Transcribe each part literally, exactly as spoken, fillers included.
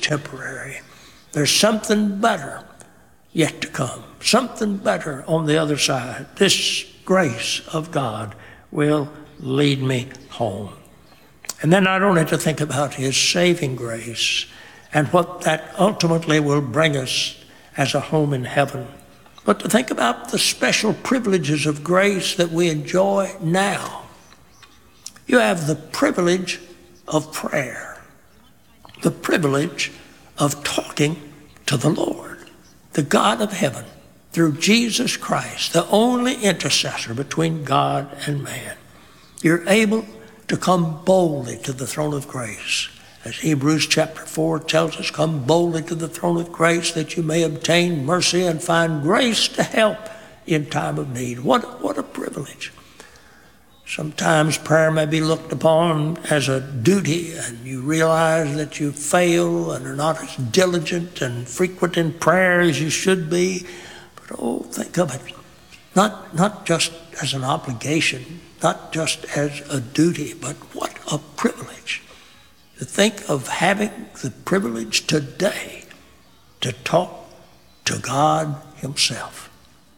temporary. There's something better yet to come, something better on the other side. This grace of God will lead me home. And then not only to think about his saving grace and what that ultimately will bring us as a home in heaven, but to think about the special privileges of grace that we enjoy now. You have the privilege of prayer, the privilege of talking to the Lord, the God of heaven, through Jesus Christ, the only intercessor between God and man. You're able to come boldly to the throne of grace. As Hebrews chapter four tells us, come boldly to the throne of grace that you may obtain mercy and find grace to help in time of need. What, what a privilege. Sometimes prayer may be looked upon as a duty, and you realize that you fail and are not as diligent and frequent in prayer as you should be. But oh, think of it, not, not just as an obligation, not just as a duty, but what a privilege to think of having the privilege today to talk to God himself.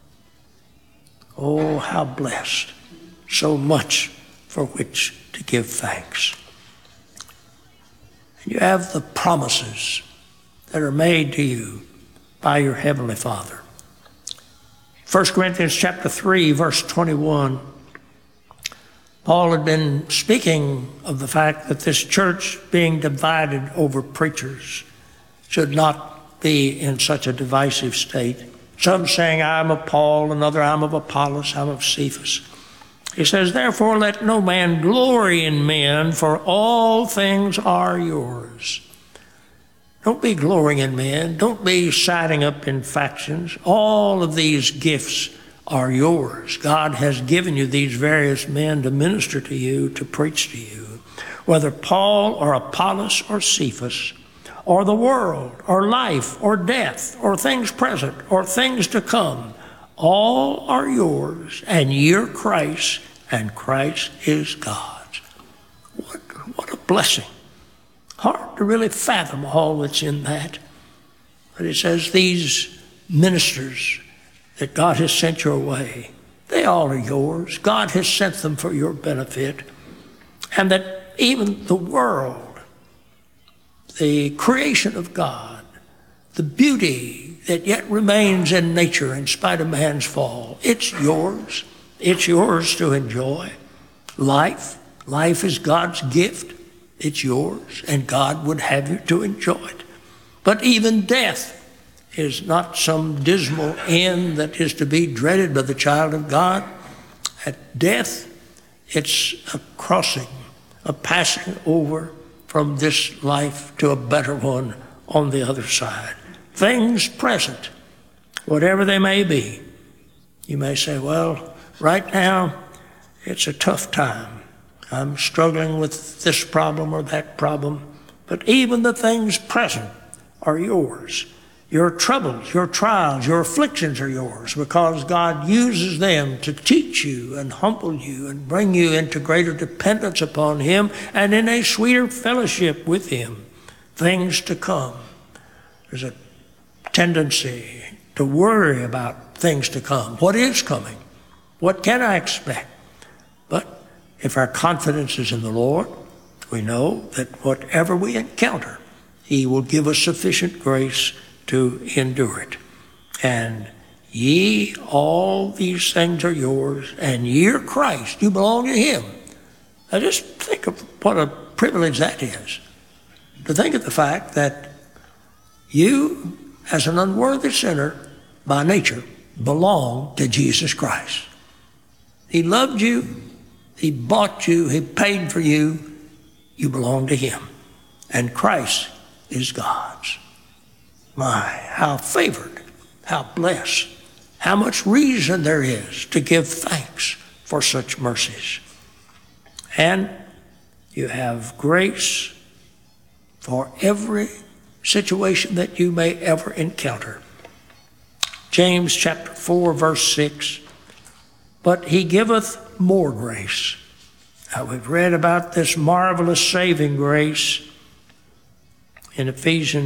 Oh, how blessed. So much for which to give thanks. And you have the promises that are made to you by your Heavenly Father. First Corinthians chapter three, verse twenty-one, Paul had been speaking of the fact that this church being divided over preachers should not be in such a divisive state. Some saying, I'm of Paul, another, I'm of Apollos, I'm of Cephas. He says, therefore let no man glory in men, for all things are yours. Don't be glorying in men. Don't be siding up in factions. All of these gifts are yours. God has given you these various men to minister to you, to preach to you. Whether Paul or Apollos or Cephas, or the world, or life, or death, or things present, or things to come, all are yours, and you're Christ, and Christ is God's. What, what a blessing. Hard to really fathom all that's in that. But it says these ministers that God has sent your way, they all are yours. God has sent them for your benefit. And that even the world, the creation of God, the beauty that yet remains in nature in spite of man's fall, it's yours. It's yours to enjoy. Life, life is God's gift. It's yours, and God would have you to enjoy it. But even death is not some dismal end that is to be dreaded by the child of God. At death, it's a crossing, a passing over from this life to a better one on the other side. Things present, whatever they may be. You may say, well, right now, it's a tough time. I'm struggling with this problem or that problem. But even the things present are yours. Your troubles, your trials, your afflictions are yours, because God uses them to teach you and humble you and bring you into greater dependence upon him and in a sweeter fellowship with him. Things to come. There's a tendency to worry about things to come. What is coming? What can I expect? But if our confidence is in the Lord, we know that whatever we encounter, he will give us sufficient grace to endure it. And ye, all these things are yours, and ye are Christ. You belong to him. Now just think of what a privilege that is. To think of the fact that you, as an unworthy sinner by nature, belong to Jesus Christ. He loved you. He bought you. He paid for you. You belong to him. And Christ is God's. My, how favored, how blessed, how much reason there is to give thanks for such mercies. And you have grace for every situation that you may ever encounter. James chapter four, verse six, but he giveth more grace. Now we've read about this marvelous saving grace in Ephesians